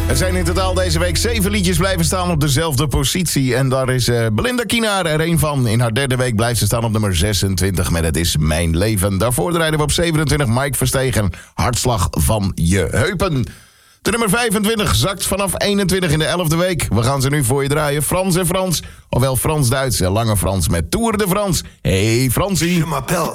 Er zijn in totaal deze week 7 liedjes blijven staan op dezelfde positie. En daar is Belinda Kienaar er een van. In haar derde week blijft ze staan op nummer 26 met Het is mijn leven. Daarvoor draaiden we op 27 Mike Verstegen, Hartslag van je heupen. De nummer 25 zakt vanaf 21 in de 11e week. We gaan ze nu voor je draaien. Frans en Frans, ofwel Frans-Duits en Lange Frans met Tour de France. Hey Fransie. Je m'appelle